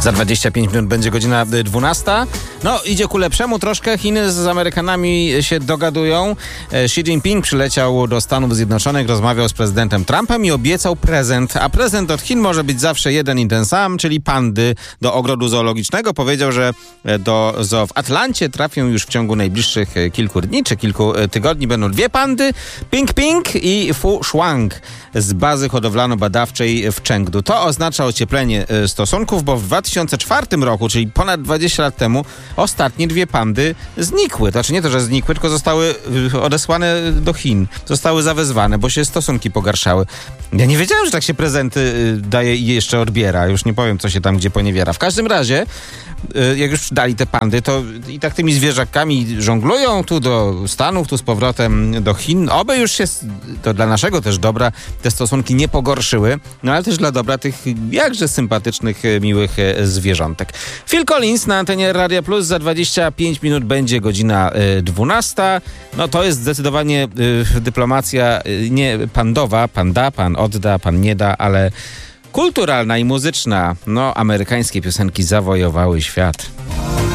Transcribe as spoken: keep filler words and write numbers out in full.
Za dwadzieścia pięć minut będzie godzina dwunasta. No, idzie ku lepszemu troszkę. Chiny z Amerykanami się dogadują. Xi Jinping przyleciał do Stanów Zjednoczonych, rozmawiał z prezydentem Trumpem i obiecał prezent. A prezent od Chin może być zawsze jeden i ten sam, czyli pandy do ogrodu zoologicznego. Powiedział, że do zoo w Atlancie trafią już w ciągu najbliższych kilku dni czy kilku tygodni. Będą dwie pandy, Ping Ping i Fu Shuang z bazy hodowlano-badawczej w Chengdu. To oznacza ocieplenie stosunków, bo w dwa tysiące czwartym roku, czyli ponad dwadzieścia lat temu, ostatnie dwie pandy znikły. To znaczy nie to, że znikły, tylko zostały odesłane do Chin. Zostały zawezwane, bo się stosunki pogarszały. Ja nie wiedziałem, że tak się prezenty daje i jeszcze odbiera. Już nie powiem, co się tam gdzie poniewiera. W każdym razie, jak już dali te pandy, to i tak tymi zwierzakami żonglują tu do Stanów, tu z powrotem do Chin. Oby już się, to dla naszego też dobra, te stosunki nie pogorszyły, no ale też dla dobra tych jakże sympatycznych, miłych zwierzątek. Phil Collins na antenie Radia Plus. Za dwadzieścia pięć minut będzie godzina dwunasta. No to jest zdecydowanie y, dyplomacja y, nie pandowa, pan da, pan odda, pan nie da, ale kulturalna i muzyczna. No, amerykańskie piosenki zawojowały świat.